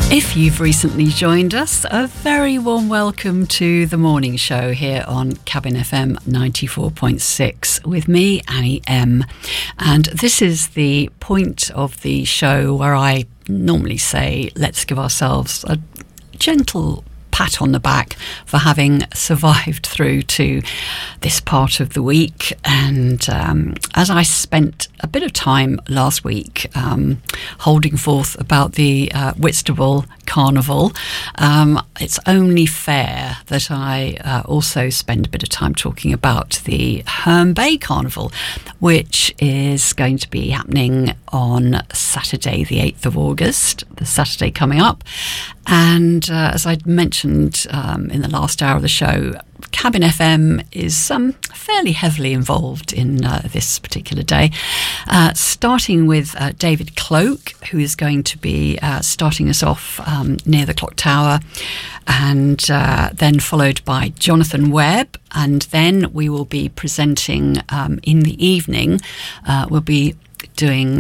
If you've recently joined us, a very warm welcome to the morning show here on Cabin FM 94.6 with me, Annie M. And this is the point of the show where I normally say, let's give ourselves a gentle pat on the back for having survived through to this part of the week. And as I spent a bit of time last week holding forth about the Whitstable Carnival, it's only fair that I also spend a bit of time talking about the Herne Bay Carnival, which is going to be happening on Saturday the 8th of August, the Saturday coming up. And as I mentioned in the last hour of the show, Cabin FM is fairly heavily involved in this particular day, starting with David Cloak, who is going to be starting us off near the clock tower, and then followed by Jonathan Webb, and then we will be presenting in the evening. We'll be doing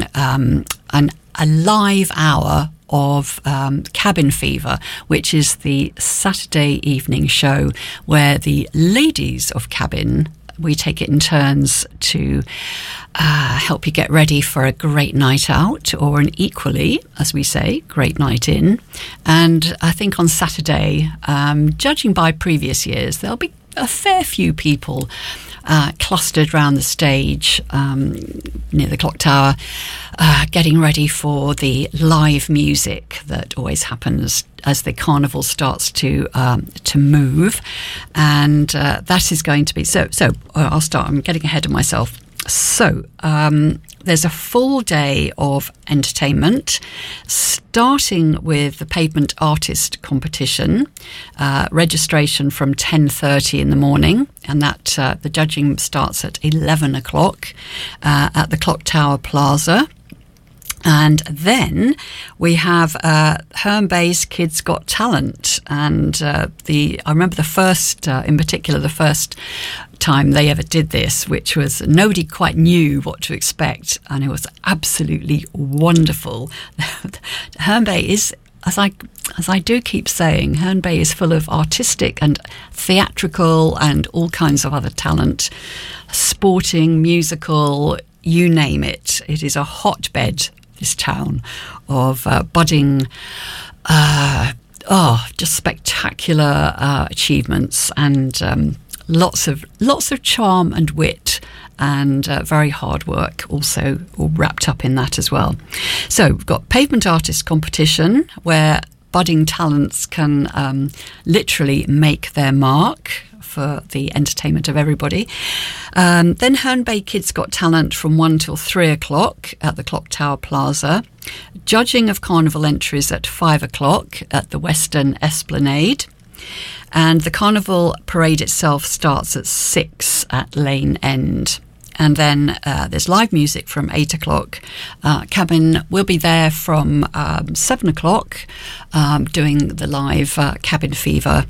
a live hour of Cabin Fever, which is the Saturday evening show where the ladies of Cabin, we take it in turns to help you get ready for a great night out, or an equally, as we say, great night in. And I think on Saturday, judging by previous years, there'll be a fair few people clustered around the stage near the clock tower, getting ready for the live music that always happens as the carnival starts to move. And that is going to be so I'll start. I'm getting ahead of myself. So there's a full day of entertainment, starting with the Pavement Artist Competition, registration from 10:30 in the morning, and that the judging starts at 11 o'clock at the Clock Tower Plaza. And then we have Herne Bay's Kids Got Talent, and I remember the first time they ever did this, which was nobody quite knew what to expect, and it was absolutely wonderful. Herne Bay is, as I do keep saying, Herne Bay is full of artistic and theatrical and all kinds of other talent, sporting, musical, you name it. It is a hotbed, this town, of budding, just spectacular achievements, and lots of charm and wit, and very hard work also all wrapped up in that as well. So we've got Pavement Artist Competition, where budding talents can literally make their mark for the entertainment of everybody. Then Herne Bay Kids Got Talent from 1 till 3 o'clock at the Clock Tower Plaza. Judging of carnival entries at 5 o'clock at the Western Esplanade. And the carnival parade itself starts at 6 at Lane End. And then there's live music from 8 o'clock. Cabin will be there from 7 o'clock doing the live Cabin Fever,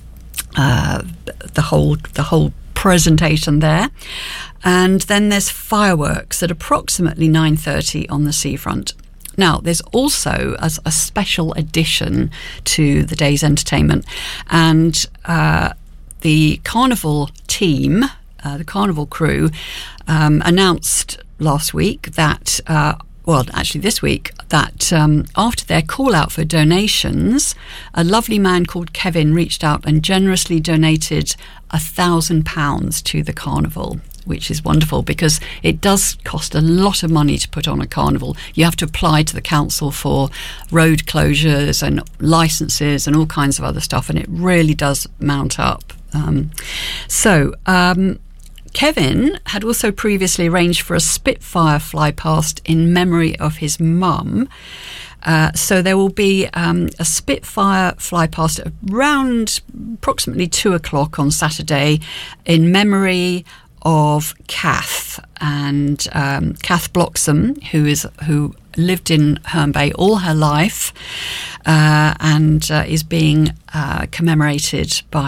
the whole presentation there. And then there's fireworks at approximately 9:30 on the seafront. Now, there's also a special addition to the day's entertainment, and the carnival team, the carnival crew, announced last week that, this week, that after their call out for donations, a lovely man called Kevin reached out and generously donated £1,000 to the carnival, which is wonderful because it does cost a lot of money to put on a carnival. You have to apply to the council for road closures and licences and all kinds of other stuff, and it really does mount up. Kevin had also previously arranged for a Spitfire fly past in memory of his mum. So there will be a Spitfire fly past around approximately 2 o'clock on Saturday in memory of Kath, and Kath Bloxham, who lived in Herne Bay all her life, and is being commemorated by